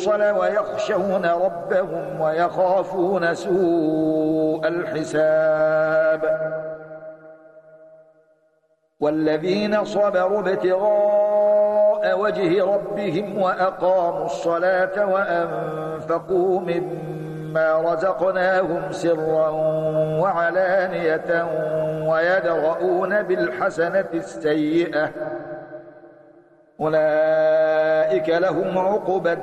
الصلاة ويخشون ربهم ويخافون سوء الحساب والذين صبروا ابتغاء وجه ربهم وأقاموا الصلاة وأنفقوا مما رزقناهم سرا وعلانية ويدرؤون بالحسنة السيئة أولئك لهم عقبى